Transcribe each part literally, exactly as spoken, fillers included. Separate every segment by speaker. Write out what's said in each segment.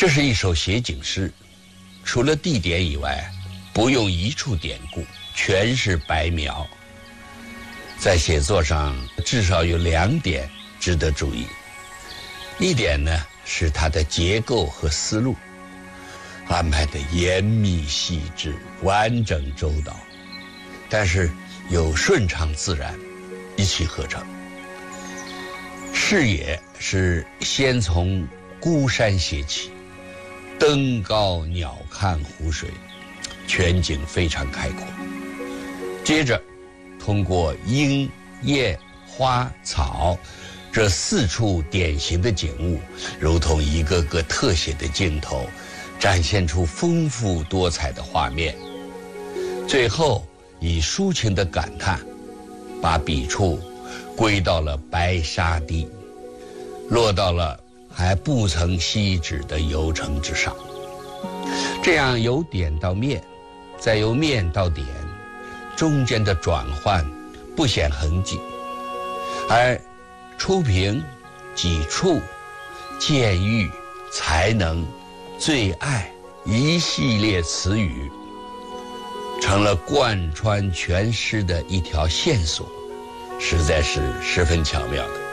Speaker 1: 这是一首写景诗，除了地点以外，不用一处典故，全是白描。在写作上至少有两点值得注意。一点呢是它的结构和思路，安排的严密细致、完整周到，但是又顺畅自然，一气呵成。视野是先从孤山写起，登高鸟瞰湖水，全景非常开阔。接着通过鹰、雁、花、草这四处典型的景物，如同一个个特写的镜头，展现出丰富多彩的画面。最后以抒情的感叹，把笔触归到了白沙堤，落到了还不曾息止的游程之上。这样由点到面，再由面到点，中间的转换不显痕迹，而初评、几处、见遇、才能、最爱一系列词语，成了贯穿全诗的一条线索，实在是十分巧妙的。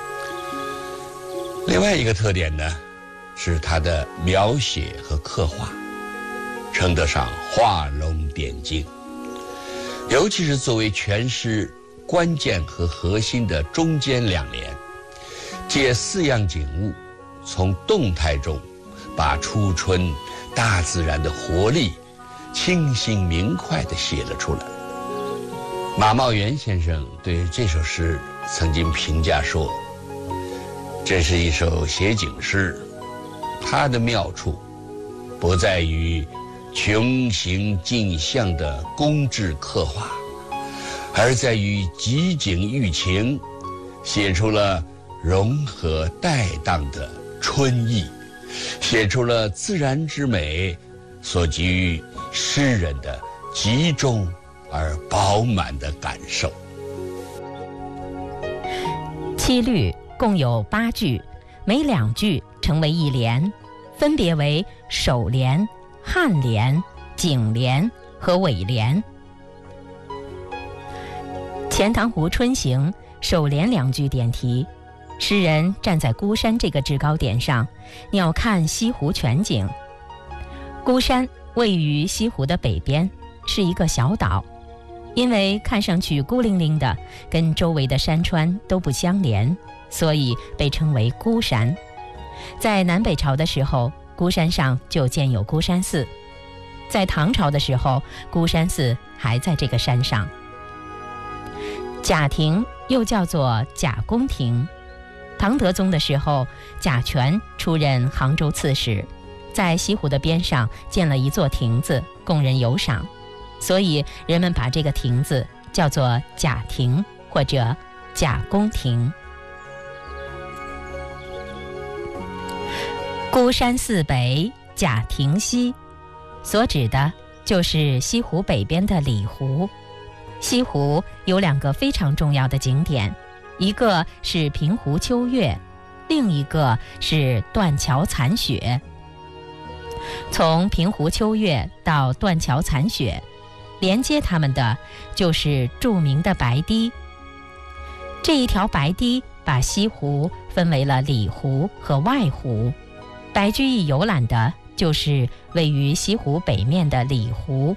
Speaker 1: 另外一个特点呢，是它的描写和刻画，称得上画龙点睛。尤其是作为全诗关键和核心的中间两联，借四样景物，从动态中把初春大自然的活力清新明快地写了出来。马茂元先生对这首诗曾经评价说，这是一首写景诗，它的妙处不在于穷形尽象的工致刻画，而在于集景喻情，写出了融合带荡的春意，写出了自然之美所给予诗人的集中而饱满的感受。
Speaker 2: 七律共有八句，每两句成为一联，分别为首联、颔联、颈联和尾联。《钱塘湖春行》首联两句点题，诗人站在孤山这个制高点上，鸟瞰西湖全景。孤山位于西湖的北边，是一个小岛，因为看上去孤零零的，跟周围的山川都不相连，所以被称为孤山。在南北朝的时候，孤山上就建有孤山寺，在唐朝的时候，孤山寺还在这个山上。贾亭又叫做贾公亭，唐德宗的时候，贾权出任杭州刺史，在西湖的边上建了一座亭子供人游赏，所以人们把这个亭子叫做贾亭或者贾公亭。孤山寺北，贾亭西，所指的就是西湖北边的里湖。西湖有两个非常重要的景点，一个是平湖秋月，另一个是断桥残雪。从平湖秋月到断桥残雪，连接它们的就是著名的白堤。这一条白堤把西湖分为了里湖和外湖，白居易游览的就是位于西湖北面的里湖。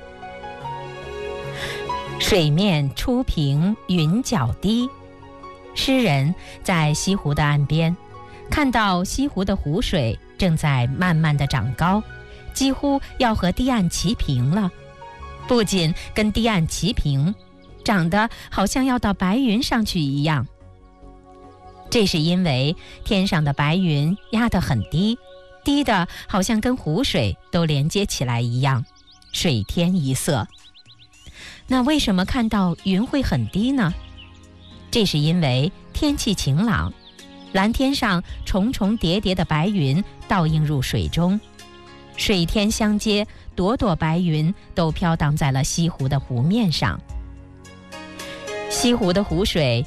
Speaker 2: 水面初平云较低，诗人在西湖的岸边，看到西湖的湖水正在慢慢地长高，几乎要和堤岸齐平了。不仅跟堤岸齐平，长得好像要到白云上去一样。这是因为天上的白云压得很低，低的好像跟湖水都连接起来一样，水天一色。那为什么看到云会很低呢？这是因为天气晴朗，蓝天上重重叠叠的白云倒映入水中，水天相接，朵朵白云都飘荡在了西湖的湖面上。西湖的湖水